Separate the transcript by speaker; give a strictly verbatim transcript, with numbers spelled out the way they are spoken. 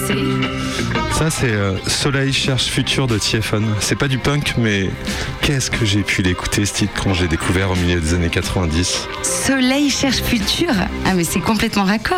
Speaker 1: c'est...
Speaker 2: Ça, c'est euh, Soleil cherche futur de Tiéphone. C'est pas du punk, mais qu'est-ce que j'ai pu l'écouter, ce titre, quand j'ai découvert au milieu des années quatre-vingt-dix.
Speaker 1: Soleil cherche futur. Ah, mais c'est complètement raccord.